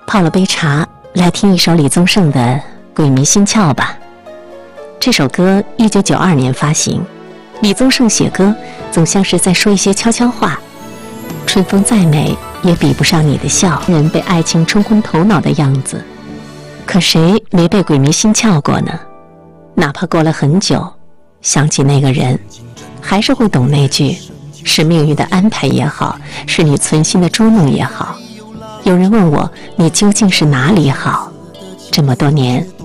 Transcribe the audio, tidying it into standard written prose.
泡了杯茶，来听一首李宗盛的《鬼迷心窍》吧。这首歌1992年发行，李宗盛写歌总像是在说一些悄悄话。春风再美，也比不上你的笑，人被爱情冲昏头脑的样子。可谁没被鬼迷心窍过呢？哪怕过了很久，想起那个人，还是会懂那句，是命运的安排也好，是你存心的捉弄也好。有人问我，你究竟是哪里好？这么多年，